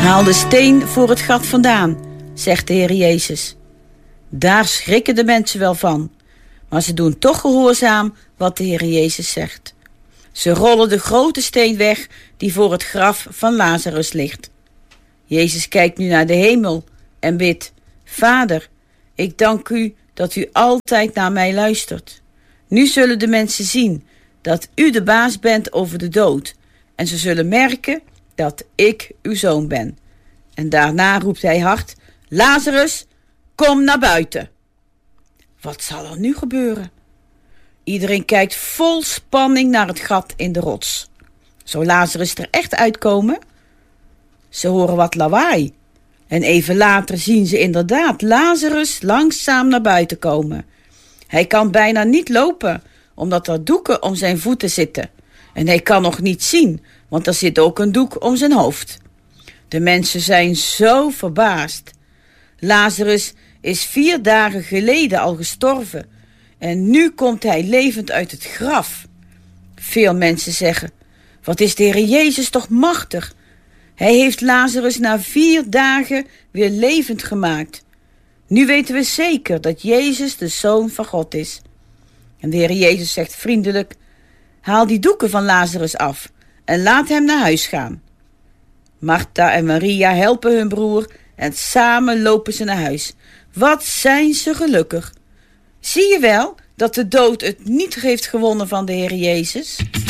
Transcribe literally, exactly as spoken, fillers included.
Haal de steen voor het gat vandaan, zegt de Heer Jezus. Daar schrikken de mensen wel van, maar ze doen toch gehoorzaam wat de Heer Jezus zegt. Ze rollen de grote steen weg die voor het graf van Lazarus ligt. Jezus kijkt nu naar de hemel en bidt: Vader, ik dank u dat u altijd naar mij luistert. Nu zullen de mensen zien dat u de baas bent over de dood en ze zullen merken dat ik uw zoon ben. En daarna roept hij hard: Lazarus, kom naar buiten. Wat zal er nu gebeuren? Iedereen kijkt vol spanning naar het gat in de rots. Zou Lazarus er echt uitkomen? Ze horen wat lawaai. En even later zien ze inderdaad Lazarus langzaam naar buiten komen. Hij kan bijna niet lopen, omdat er doeken om zijn voeten zitten. En hij kan nog niet zien, want er zit ook een doek om zijn hoofd. De mensen zijn zo verbaasd. Lazarus is vier dagen geleden al gestorven. En nu komt hij levend uit het graf. Veel mensen zeggen: wat is de Heer Jezus toch machtig? Hij heeft Lazarus na vier dagen weer levend gemaakt. Nu weten we zeker dat Jezus de Zoon van God is. En de Heer Jezus zegt vriendelijk: haal die doeken van Lazarus af en laat hem naar huis gaan. Martha en Maria helpen hun broer en samen lopen ze naar huis. Wat zijn ze gelukkig. Zie je wel dat de dood het niet heeft gewonnen van de Heer Jezus?